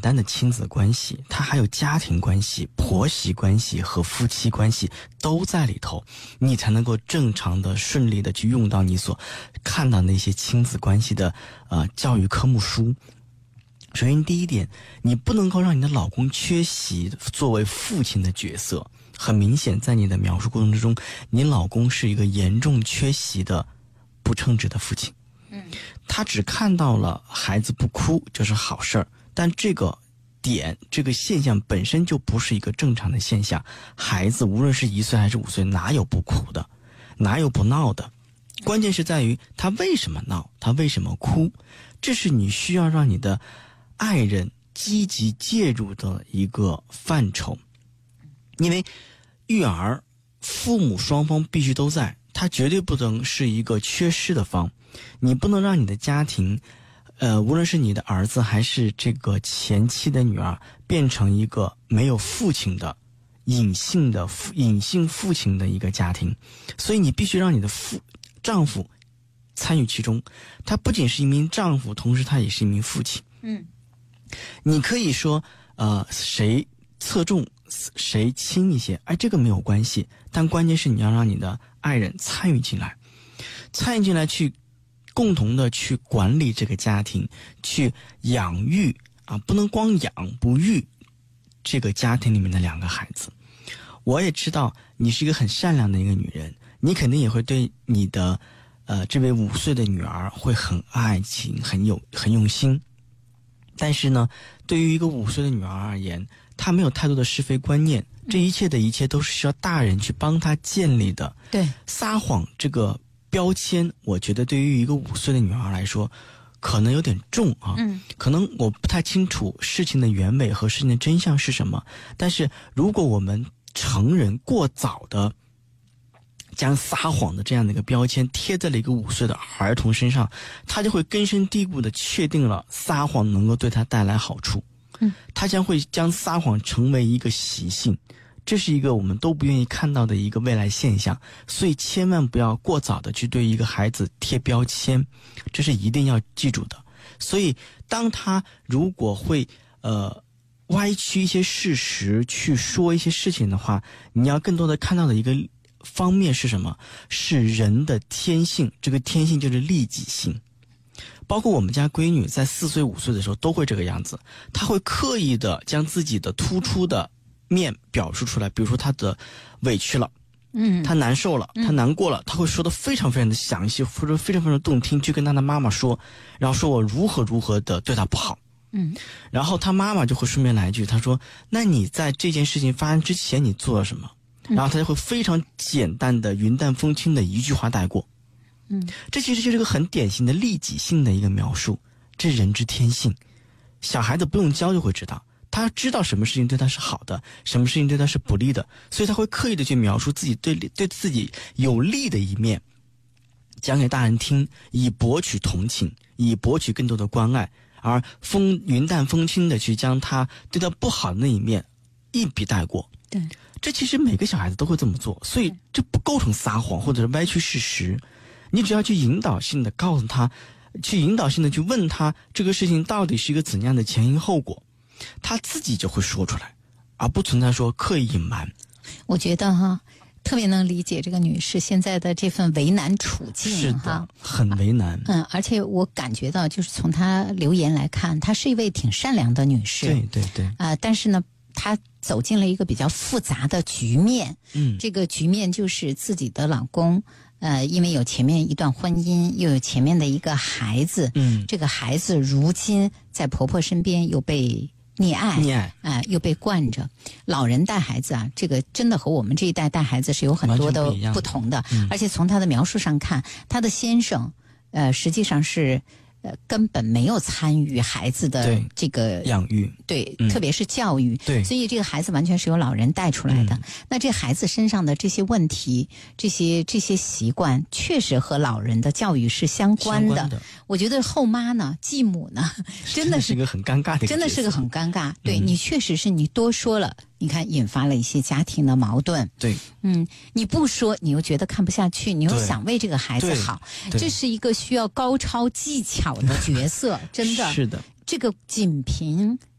单的亲子关系，它还有家庭关系、婆媳关系和夫妻关系都在里头，你才能够正常的顺利的去用到你所看到那些亲子关系的教育科目书。首先第一点，你不能够让你的老公缺席作为父亲的角色。很明显，在你的描述过程之中，你老公是一个严重缺席的不称职的父亲。他只看到了孩子不哭就是好事儿，但这个现象本身就不是一个正常的现象。孩子无论是1岁还是5岁，哪有不哭的，哪有不闹的？关键是在于他为什么闹，他为什么哭，这是你需要让你的爱人积极介入的一个范畴。因为育儿父母双方必须都在，他绝对不能是一个缺失的方。你不能让你的家庭无论是你的儿子还是这个前妻的女儿变成一个没有父亲的隐性父亲的一个家庭。所以你必须让你的丈夫参与其中，他不仅是一名丈夫，同时他也是一名父亲。你可以说谁侧重谁轻一些，这个没有关系，但关键是你要让你的爱人参与进来去共同的去管理这个家庭，去养育不能光养不育这个家庭里面的2个孩子。我也知道你是一个很善良的一个女人，你肯定也会对你的这位5岁的女儿会很爱情，很用心。但是呢，对于一个5岁的女儿而言，她没有太多的是非观念，这一切都是需要大人去帮她建立的。 对， 撒谎这个标签，我觉得对于一个5岁的女孩来说可能有点重啊。可能我不太清楚事情的原委和事情的真相是什么，但是如果我们成人过早的将撒谎的这样的一个标签贴在了一个5岁的儿童身上，他就会根深蒂固的确定了撒谎能够对他带来好处。他将会将撒谎成为一个习性，这是一个我们都不愿意看到的一个未来现象。所以千万不要过早的去对一个孩子贴标签，这是一定要记住的。所以当他如果会歪曲一些事实去说一些事情的话，你要更多的看到的一个方面是什么？是人的天性，这个天性就是利己性。包括我们家闺女在4岁5岁的时候都会这个样子，她会刻意的将自己的突出的面表述出来。比如说她的委屈了，她难受了，她难过了，她会说的非常非常的详细，或者非常非常动听，去跟她的妈妈说，然后说我如何如何的对她不好。然后她妈妈就会顺便来一句，她说那你在这件事情发生之前你做了什么？然后她就会非常简单的云淡风轻的一句话带过。这其实就是个很典型的利己性的一个描述，这是人之天性。小孩子不用教就会知道，他知道什么事情对他是好的，什么事情对他是不利的，所以他会刻意的去描述自己对自己有利的一面，讲给大人听，以博取同情，以博取更多的关爱，而云淡风轻的去将他对他不好的那一面一笔带过。 对， 这其实每个小孩子都会这么做，所以这不构成撒谎或者是歪曲事实。你只要去引导性的告诉他，去引导性的去问他这个事情到底是一个怎样的前因后果，他自己就会说出来，而不存在说刻意隐瞒。 我觉得特别能理解这个女士现在的这份为难处境。 是的，很为难。 而且我感觉到就是从她留言来看，她是一位挺善良的女士。 对但是呢她走进了一个比较复杂的局面。这个局面就是自己的老公因为有前面一段婚姻，又有前面的一个孩子，这个孩子如今在婆婆身边又被溺爱，又被惯着。老人带孩子这个真的和我们这一代带孩子是有很多的不同的。而且从他的描述上看，他的先生实际上是根本没有参与孩子的这个养育， 对，特别是教育， 对， 所以这个孩子完全是由老人带出来的。那这孩子身上的这些问题，这些习惯，确实和老人的教育是相关的。我觉得后妈呢，继母呢，真的是一个很尴尬的一个角色， 真的是个很尴尬。对，你确实是你多说了，你看引发了一些家庭的矛盾。 对， 你不说，你又觉得看不下去，你又想为这个孩子好，这是一个需要高超技巧的角色，真的是的。 这个仅凭